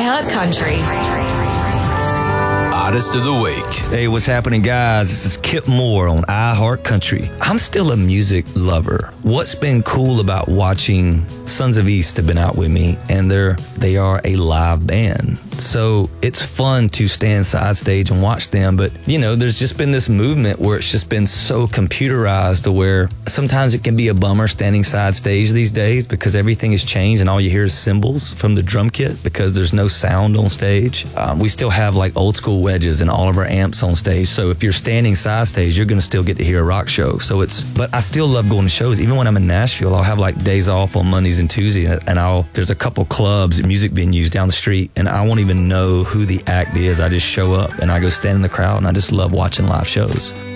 iHeart Country. Artist of the Week. Hey, what's happening, guys? This is Kip Moore on iHeart Country. I'm still a music lover. What's been cool about watching Sons of East have been out with me, and they are a live band. So it's fun to stand side stage and watch them. But, you know, there's just been this movement where it's just been so computerized to where sometimes it can be a bummer standing side stage these days because everything has changed and all you hear is cymbals from the drum kit because there's no sound on stage. We still have like old school wedges and all of our amps on stage. So if you're standing side stage, you're going to still get to hear a rock show. But I still love going to shows. Even when I'm in Nashville, I'll have like days off on Mondays and Tuesdays, and there's a couple clubs and music venues down the street, and I won't even know who the act is. I just show up and I go stand in the crowd, and I just love watching live shows.